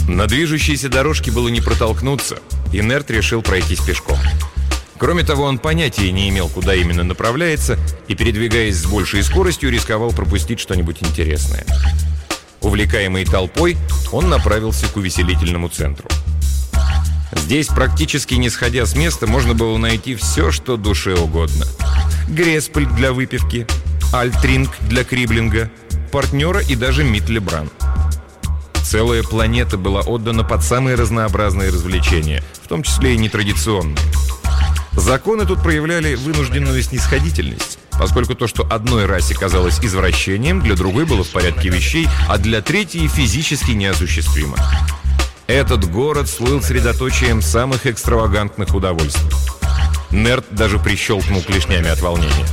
На движущейся дорожке было не протолкнуться, и Нерт решил пройтись пешком. Кроме того, он понятия не имел, куда именно направляется, и, передвигаясь с большей скоростью, рисковал пропустить что-нибудь интересное. Увлекаемый толпой, он направился к увеселительному центру. Здесь, практически не сходя с места, можно было найти все, что душе угодно. Греспель для выпивки, альтринг для криблинга, партнера и даже митлебран. Целая планета была отдана под самые разнообразные развлечения, в том числе и нетрадиционные. Законы тут проявляли вынужденную снисходительность, поскольку то, что одной расе казалось извращением, для другой было в порядке вещей, а для третьей физически неосуществимо. Этот город слыл средоточием самых экстравагантных удовольствий. Нерт даже прищелкнул клешнями от волнения.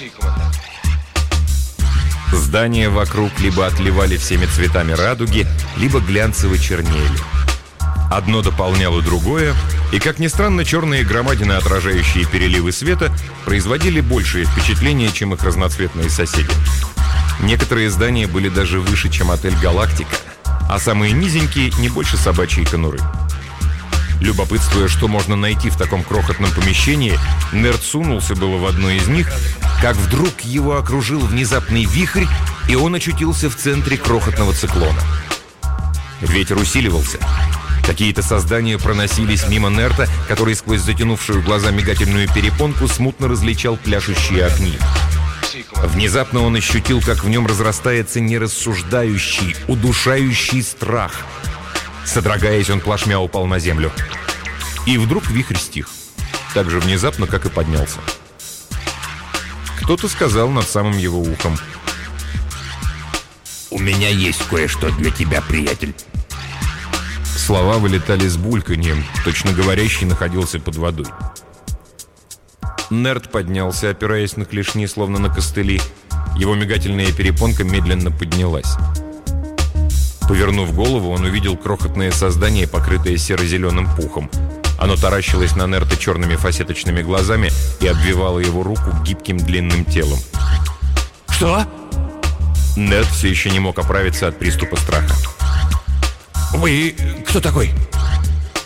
Здания вокруг либо отливали всеми цветами радуги, либо глянцево чернели. Одно дополняло другое, и, как ни странно, черные громадины, отражающие переливы света, производили большее впечатление, чем их разноцветные соседи. Некоторые здания были даже выше, чем отель «Галактика», а самые низенькие — не больше собачьей конуры. Любопытствуя, что можно найти в таком крохотном помещении, Нерт сунулся было в одно из них, как вдруг его окружил внезапный вихрь, и он очутился в центре крохотного циклона. Ветер усиливался. Какие-то создания проносились мимо Нерта, который сквозь затянувшую глаза мигательную перепонку смутно различал пляшущие огни. Внезапно он ощутил, как в нем разрастается нерассуждающий, удушающий страх. Содрогаясь, он плашмя упал на землю. И вдруг вихрь стих. Так же внезапно, как и поднялся. Кто-то сказал над самым его ухом: «У меня есть кое-что для тебя, приятель». Слова вылетали с бульканьем, точно говорящий находился под водой. Нерт поднялся, опираясь на клешни, словно на костыли. Его мигательная перепонка медленно поднялась. Повернув голову, он увидел крохотное создание, покрытое серо-зеленым пухом. Оно таращилось на Нерта черными фасеточными глазами и обвивало его руку гибким длинным телом. «Что?» Нерт все еще не мог оправиться от приступа страха. «Вы кто такой?»